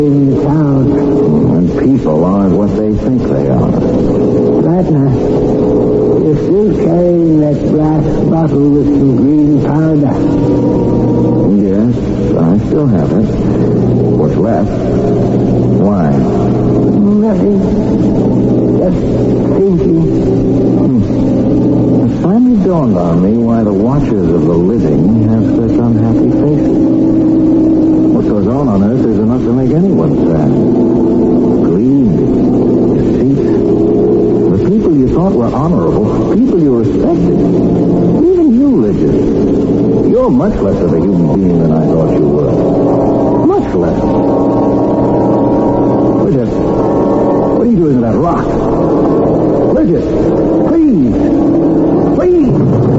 in the town. And people aren't what they think they are. Ratner, you're still carrying that brass bottle with some green powder. Yes, I still have it. What's left? Why? Nothing. Just thinking. It finally dawned on me why the watchers of the living have such unhappy faces. What goes on Earth is enough to make anyone sad. Greed, deceit. The people you thought were honorable, people you respected. Even you, Lidget. You're much less of a human being than I thought you were. Much less. Lidget, what are you doing to that rock? Lidget, please. Please.